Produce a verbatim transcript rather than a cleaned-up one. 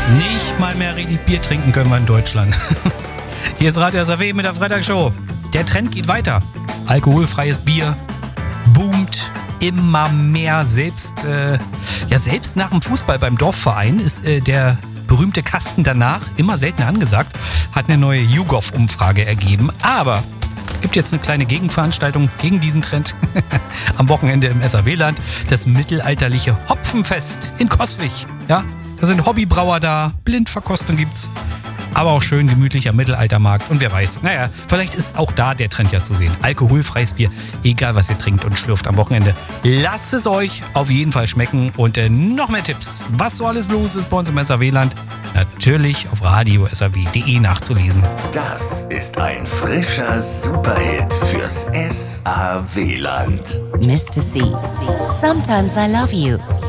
Nicht mal mehr richtig Bier trinken können wir in Deutschland. Hier ist Radio S R W mit der Freitagsshow. Der Trend geht weiter. Alkoholfreies Bier boomt immer mehr. Selbst, äh, ja, selbst nach dem Fußball beim Dorfverein ist äh, der berühmte Kasten danach immer seltener angesagt. Hat eine neue YouGov-Umfrage ergeben. Aber es gibt jetzt eine kleine Gegenveranstaltung gegen diesen Trend. Am Wochenende im S R W-Land. Das mittelalterliche Hopfenfest in Coswig. Ja, da sind Hobbybrauer da. Blindverkostung gibt's. Aber auch schön gemütlich am Mittelaltermarkt. Und wer weiß, naja, vielleicht ist auch da der Trend ja zu sehen. Alkoholfreies Bier, egal was ihr trinkt und schlürft am Wochenende. Lasst es euch auf jeden Fall schmecken. Und äh, noch mehr Tipps, was so alles los ist bei uns im S R W-Land, natürlich auf radio s r w punkt d e nachzulesen. Das ist ein frischer Superhit fürs S R W-Land. Mister C, sometimes I love you.